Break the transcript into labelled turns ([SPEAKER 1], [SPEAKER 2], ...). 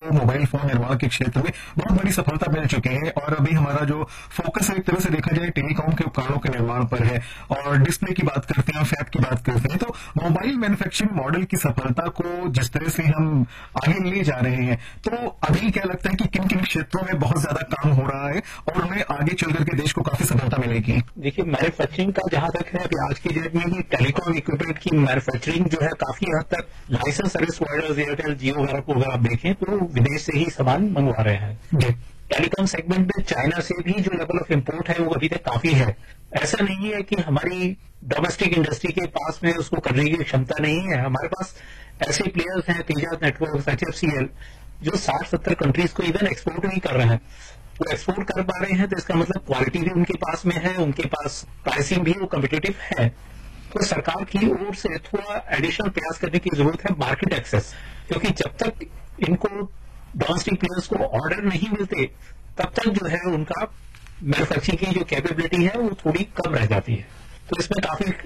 [SPEAKER 1] को mobile phone निर्माण के क्षेत्र में बहुत बड़ी सफलता मिल चुकी है और अभी हमारा जो फोकस है एक तरह से देखा जाए टेलीकॉम के उपकरणों के निर्माण पर है और डिस्प्ले की बात करते हैं, फैब की बात करते हैं। तो मोबाइल मैन्युफैक्चरिंग मॉडल की सफलता को जिस तरह से हम आगे ले जा रहे हैं, तो अभी क्या लगता है कि किन किन क्षेत्रों में बहुत ज्यादा काम हो रहा है और हमें आगे चल करके देश को काफी सफलता मिलेगी?
[SPEAKER 2] देखिए, मैन्युफैक्चरिंग का जहां तक है, अभी आज की डेट में भी टेलीकॉम इक्विपमेंट की मैन्युफैक्चरिंग जो है काफी हद तक लाइसेंस सर्विस प्रोवाइडर्स एयरटेल जियो वगैरह को अगर आप देखें तो विदेश से ही सामान मंगवा रहे हैं। टेलीकॉम सेगमेंट में चाइना से भी जो लेवल ऑफ इम्पोर्ट है वो अभी तक काफी है। ऐसा नहीं है कि हमारी डोमेस्टिक इंडस्ट्री के पास में उसको करने की क्षमता नहीं है। हमारे पास ऐसे प्लेयर्स हैं, तेजाब नेटवर्क, HFCL, जो 60-70 कंट्रीज को इवन एक्सपोर्ट भी कर रहे हैं। वो एक्सपोर्ट कर पा रहे हैं तो इसका मतलब क्वालिटी भी उनके पास में है, उनके पास प्राइसिंग भी वो कम्पिटिटिव है। तो सरकार की ओर से थोड़ा एडिशनल प्रयास करने की जरूरत है मार्केट एक्सेस, क्योंकि जब तक इनको डोमेस्टिक प्लेयर्स को ऑर्डर नहीं मिलते तब तक जो है उनका मैन्युफैक्चरिंग की जो कैपेबिलिटी है वो थोड़ी कम रह जाती है। तो इसमें काफी